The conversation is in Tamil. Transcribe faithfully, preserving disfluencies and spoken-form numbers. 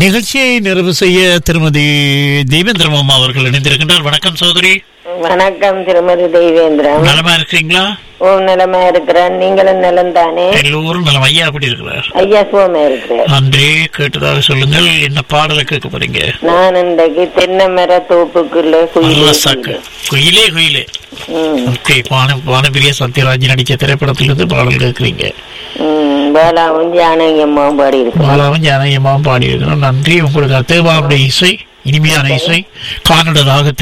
நிகழ்ச்சியை நிறைவு செய்ய திருமதி தேவேந்திரமாமா அவர்கள் இணைந்திருக்கின்றார். வணக்கம் சகோதரி. வணக்கம் திருமதி தேவேந்திரம். நலமா இருக்கிறீங்களா? ஓ, நலமா இருக்கிறேன். நீங்களும் நலம் தானே? எல்லோரும் நலம். ஐயா எப்படி இருக்கிறார்? ஐயா சுகமா இருக்கிறேன். நன்றி. கேட்டதாக சொல்லுங்கள். என்ன பாடலை கேட்க போறீங்க? நான் இன்றைக்கு தென்னை மர தோப்புக்குள்ள சாக்கு குயிலே குயிலே ஓகே. பான பானபிரிய சத்யராஜ் நடிச்ச திரைப்படத்திலிருந்து பாடல் கேட்கிறீங்க. பாலாவும் ஜானகியம்மாவும் பாடி இருக்கு. பாலாவும் ஜானகியம்மாவும் பாடி இருக்கிறோம். நன்றி. உங்களுக்கு அத்தேவாவுடைய இசை, இனிமையான இசை, காணொடதாக